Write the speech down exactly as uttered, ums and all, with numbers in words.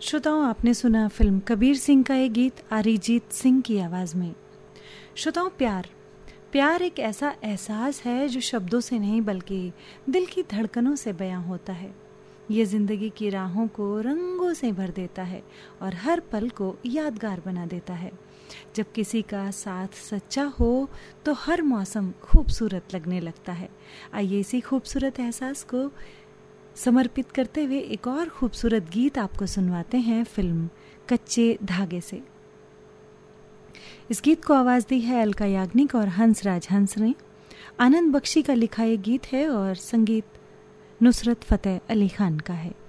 श्रोताओं, आपने सुना फिल्म कबीर सिंह का ये गीत अरिजीत सिंह की आवाज़ में। श्रोताओं, प्यार प्यार एक ऐसा एहसास है जो शब्दों से नहीं बल्कि दिल की धड़कनों से बयां होता है। ये ज़िंदगी की राहों को रंगों से भर देता है और हर पल को यादगार बना देता है। जब किसी का साथ सच्चा हो तो हर मौसम खूबसूरत लगने लगता है। आइए इसी खूबसूरत एहसास को समर्पित करते हुए एक और खूबसूरत गीत आपको सुनवाते हैं फिल्म कच्चे धागे से। इस गीत को आवाज़ दी है अलका याग्निक और हंसराज हंस ने। आनंद बख्शी का लिखा ये गीत है और संगीत नुसरत फतेह अली खान का है।